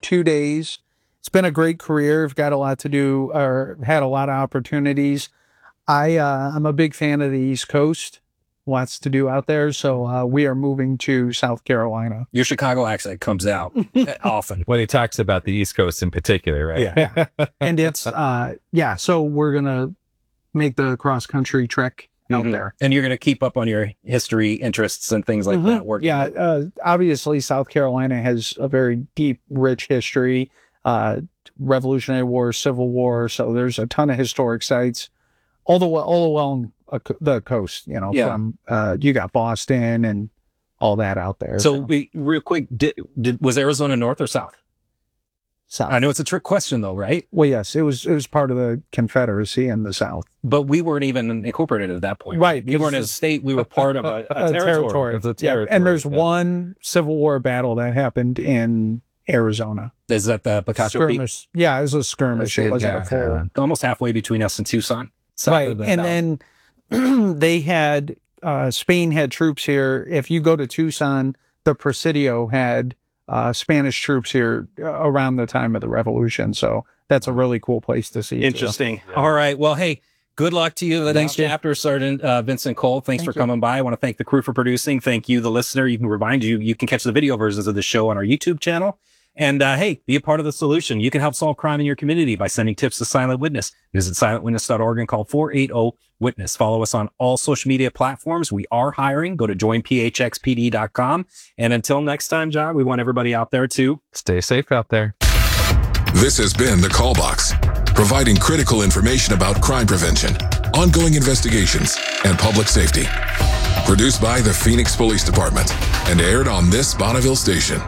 2 days. It's been a great career. I've got a lot to do, or had a lot of opportunities. I'm a big fan of the East Coast. Lots to do out there. So we are moving to South Carolina. Your Chicago accent comes out often when he talks about the East Coast in particular, right? Yeah. And it's, so we're going to make the cross-country trek out there. And you're going to keep up on your history interests and things like that. Obviously, South Carolina has a very deep, rich history, Revolutionary War, Civil War. So there's a ton of historic sites all along the coast, from you got Boston and all that out there. So real quick, was Arizona North or South? South. I know it's a trick question though, right? Well, yes, it was part of the Confederacy in the South, but we weren't even incorporated at that point. Right, we weren't a state; we were part of a territory. And there's one Civil War battle that happened in Arizona. Is that the Picacho skirmish? Peak? Yeah, it was a skirmish. It wasn't a full. Almost halfway between us and Tucson. Right, and then they had Spain had troops here. If you go to Tucson, the Presidio had Spanish troops here around the time of the Revolution. So that's a really cool place to see. Interesting. Yeah. All right. Well, hey, good luck to you. The next chapter, Sergeant Vincent Cole. Thanks for coming by. I want to thank the crew for producing. Thank you, the listener. You can remind you can catch the video versions of the show on our YouTube channel. And hey, be a part of the solution. You can help solve crime in your community by sending tips to Silent Witness. Visit silentwitness.org and call 480-WITNESS. Follow us on all social media platforms. We are hiring. Go to joinphxpd.com. And until next time, John, we want everybody out there to stay safe out there. This has been The Call Box, providing critical information about crime prevention, ongoing investigations, and public safety. Produced by the Phoenix Police Department and aired on this Bonneville station.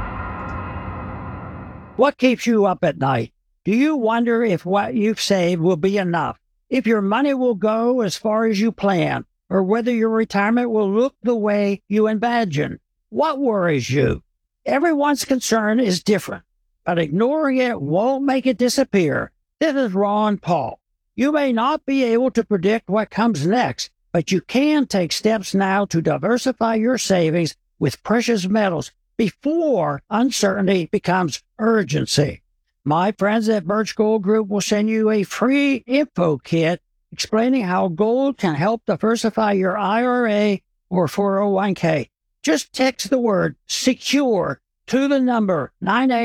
What keeps you up at night? Do you wonder if what you've saved will be enough? If your money will go as far as you plan? Or whether your retirement will look the way you imagine? What worries you? Everyone's concern is different, but ignoring it won't make it disappear. This is Ron Paul. You may not be able to predict what comes next, but you can take steps now to diversify your savings with precious metals before uncertainty becomes urgency. My friends at Birch Gold Group will send you a free info kit explaining how gold can help diversify your IRA or 401k. Just text the word SECURE to the number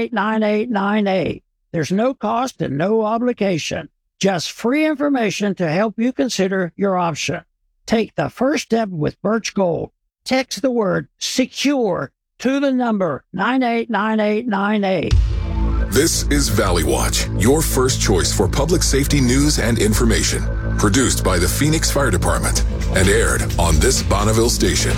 989898. There's no cost and no obligation. Just free information to help you consider your option. Take the first step with Birch Gold. Text the word SECURE to the number 989898. This is Valley Watch, your first choice for public safety news and information. Produced by the Phoenix Fire Department and aired on this Bonneville station.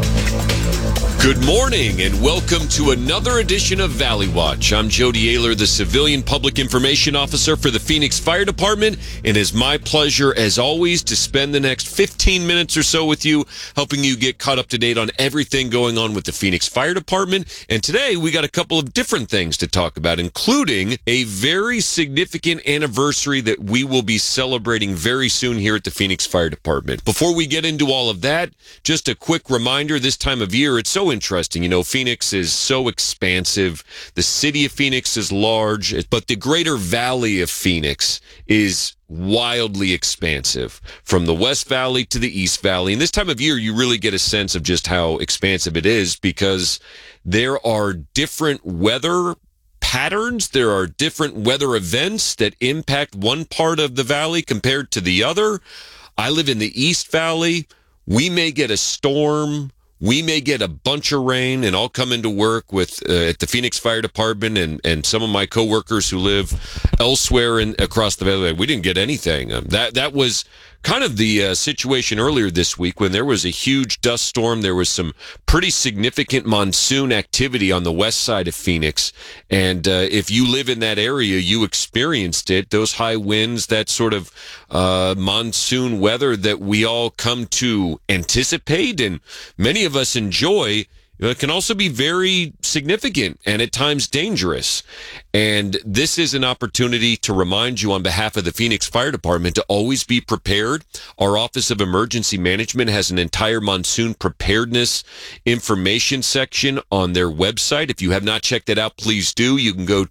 Good morning and welcome to another edition of Valley Watch. I'm Jody Ayler, the Civilian Public Information Officer for the Phoenix Fire Department, and it's my pleasure, as always, to spend the next 15 minutes or so with you, helping you get caught up to date on everything going on with the Phoenix Fire Department. And today, we got a couple of different things to talk about, including a very significant anniversary that we will be celebrating very soon here at the Phoenix Fire Department. Before we get into all of that, just a quick reminder, this time of year, it's so interesting. You know, Phoenix is so expansive. The city of Phoenix is large, but the greater valley of Phoenix is wildly expansive, from the West Valley to the East Valley. And this time of year, you really get a sense of just how expansive it is, because there are different weather patterns. There are different weather events that impact one part of the valley compared to the other. I live in the East Valley. We may get a storm. We may get a bunch of rain, and I'll come into work with at the Phoenix Fire Department and some of my coworkers who live elsewhere across the valley. We didn't get anything. That was kind of the situation earlier this week when there was a huge dust storm. There was some pretty significant monsoon activity on the west side of Phoenix. And if you live in that area, you experienced it. Those high winds, that sort of monsoon weather that we all come to anticipate and many of us enjoy, it can also be very significant and at times dangerous. And this is an opportunity to remind you on behalf of the Phoenix Fire Department to always be prepared. Our Office of Emergency Management has an entire monsoon preparedness information section on their website. If you have not checked it out, please do. You can go